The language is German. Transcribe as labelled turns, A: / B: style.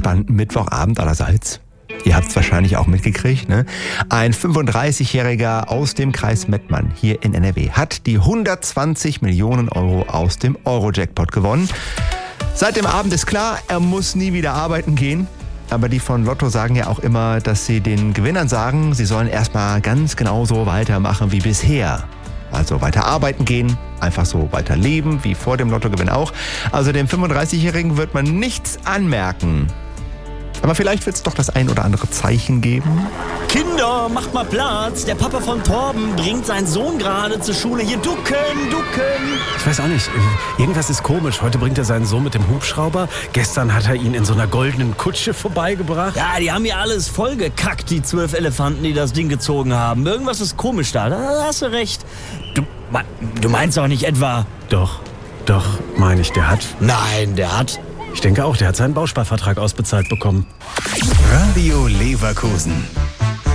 A: entspannten Mittwochabend allerseits. Ihr habt es wahrscheinlich auch mitgekriegt, ne? Ein 35-Jähriger aus dem Kreis Mettmann hier in NRW hat die 120 Millionen Euro aus dem Euro-Jackpot gewonnen. Seit dem Abend ist klar, er muss nie wieder arbeiten gehen. Aber die von Lotto sagen ja auch immer, dass sie den Gewinnern sagen, sie sollen erstmal ganz genauso weitermachen wie bisher. Also weiter arbeiten gehen, einfach so weiter leben, wie vor dem Lottogewinn auch. Also dem 35-Jährigen wird man nichts anmerken. Aber vielleicht wird es doch das ein oder andere Zeichen geben.
B: Kinder, macht mal Platz. Der Papa von Torben bringt seinen Sohn gerade zur Schule. Hier, ducken.
C: Ich weiß auch nicht, irgendwas ist komisch. Heute bringt er seinen Sohn mit dem Hubschrauber. Gestern hat er ihn in so einer goldenen Kutsche vorbeigebracht.
B: Ja, die haben hier alles vollgekackt, die 12 Elefanten, die das Ding gezogen haben. Irgendwas ist komisch da hast du recht. Du meinst doch nicht etwa...
C: Doch, meine ich, der hat...
B: Nein, der hat...
C: Ich denke auch, der hat seinen Bausparvertrag ausbezahlt bekommen.
D: Radio Leverkusen.